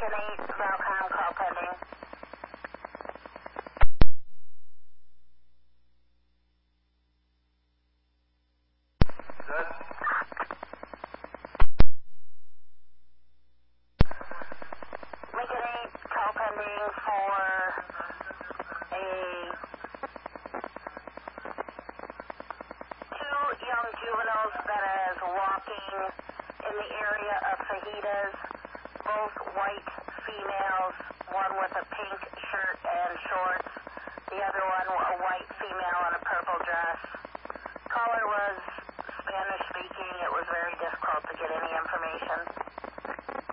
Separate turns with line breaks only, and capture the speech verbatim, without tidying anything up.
eight, Valcom, call pending.
Good.
Lincoln eight, call pending for a two young juveniles that is walking in the area of fajitas, both white females, one with a pink